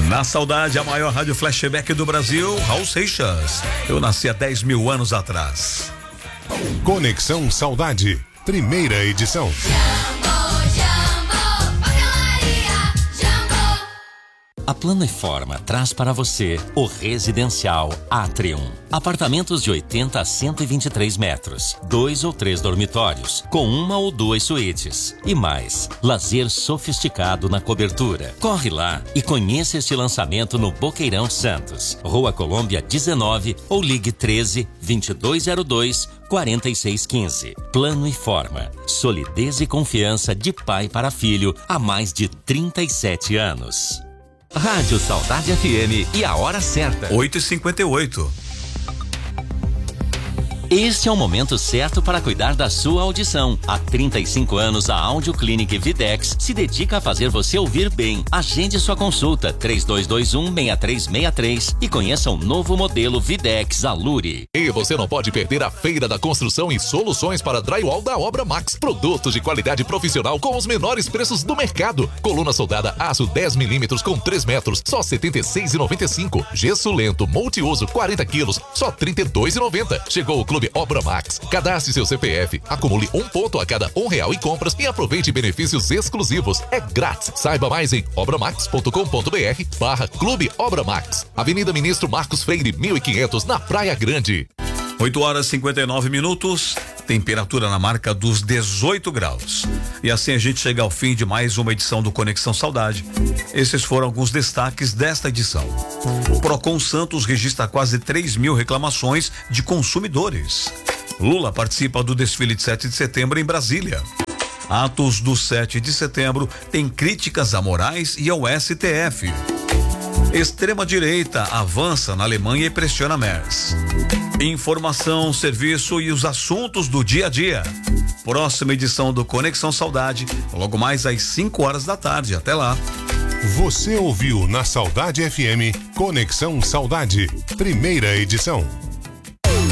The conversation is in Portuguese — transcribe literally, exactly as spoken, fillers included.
Na saudade, a maior rádio flashback do Brasil, Raul Seixas. Eu nasci há dez mil anos atrás. Conexão Saudade, primeira edição. A Plano e Forma traz para você o Residencial Atrium. Apartamentos de oitenta a cento e vinte e três metros, dois ou três dormitórios, com uma ou duas suítes. E mais, lazer sofisticado na cobertura. Corre lá e conheça este lançamento no Boqueirão Santos, Rua Colômbia dezenove ou ligue treze, vinte e dois zero dois, quarenta e seis quinze. Plano e Forma. Solidez e confiança de pai para filho há mais de trinta e sete anos. Rádio Saudade F M e a hora certa. oito e cinquenta e oito. Este é o momento certo para cuidar da sua audição. Há trinta e cinco anos, a Audio Clinic Videx se dedica a fazer você ouvir bem. Agende sua consulta três dois dois um, seis três seis três e conheça o novo modelo Videx Alure. E você não pode perder a Feira da Construção e soluções para drywall da Obra Max. Produtos de qualidade profissional com os menores preços do mercado. Coluna soldada aço dez milímetros com três metros, só setenta e seis reais e noventa e cinco centavos. Gesso lento multiuso quarenta quilos, só trinta e dois reais e noventa centavos. Chegou o Clube Obra Max. Cadastre seu C P F, acumule um ponto a cada um real em compras e aproveite benefícios exclusivos. É grátis. Saiba mais em obramax ponto com ponto br barra Clube Obra Max. Avenida Ministro Marcos Freire, mil e quinhentos, na Praia Grande. oito horas e cinquenta e nove minutos, temperatura na marca dos dezoito graus. E assim a gente chega ao fim de mais uma edição do Conexão Saudade. Esses foram alguns destaques desta edição. O Procon Santos registra quase três mil reclamações de consumidores. Lula participa do desfile de sete de setembro em Brasília. Atos do sete de setembro têm críticas a Moraes e ao S T F. Extrema-direita avança na Alemanha e pressiona Merz. Informação, serviço e os assuntos do dia a dia. Próxima edição do Conexão Saudade, logo mais às cinco horas da tarde. Até lá. Você ouviu na Saudade F M Conexão Saudade, primeira edição.